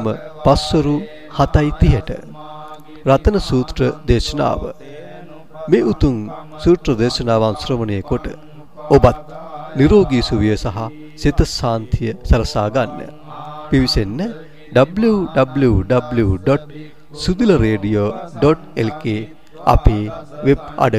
පස්වරු 7:30ට රතන සූත්‍ර දේශනාව. මේ උතුම් සූත්‍ර දේශනාවන් ශ්‍රවණය කොට ඔබත් නිරෝගී සුවය සහ සිත ශාන්තිය සලසා ගන්න. පිවිසෙන්න www.sudilaradio.lk අපේ වෙබ් අඩවි